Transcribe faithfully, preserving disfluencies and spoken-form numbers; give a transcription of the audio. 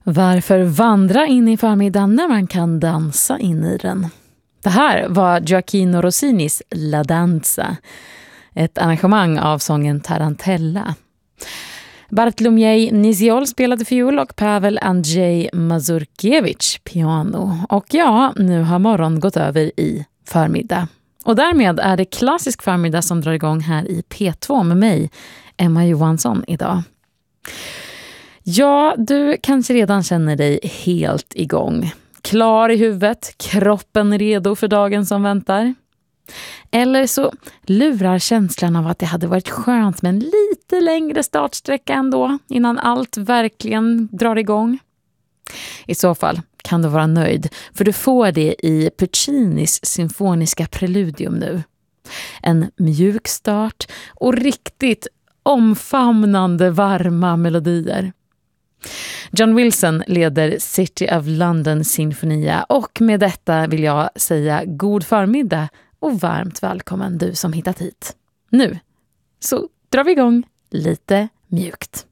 Varför vandra in i förmiddagen när man kan dansa in i den? Det här var Gioacchino Rossinis La Danza, ett arrangemang av sången Tarantella. Bartlomiej Niziol spelade fiol och Pavel Andrzej Mazurkiewicz piano. Och ja, nu har morgon gått över i förmiddag. Och därmed är det klassisk förmiddag som drar igång här i P två med mig, Emma Johansson, idag. Ja, du kanske redan känner dig helt igång. Klar i huvudet, kroppen redo för dagen som väntar. Eller så lurar känslan av att det hade varit skönt med en lite längre startsträcka ändå innan allt verkligen drar igång. I så fall kan du vara nöjd, för du får det i Puccinis symfoniska preludium nu. En mjuk start och riktigt omfamnande varma melodier. John Wilson leder City of London Sinfonia, och med detta vill jag säga god förmiddag och varmt välkommen du som hittat hit. Nu så drar vi igång lite mjukt.